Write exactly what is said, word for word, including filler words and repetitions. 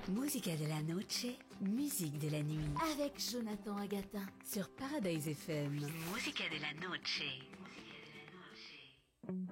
Musica de la noche, musique de la nuit. Avec Jonathan Agata. Sur Paradise F M. Musica de la noche.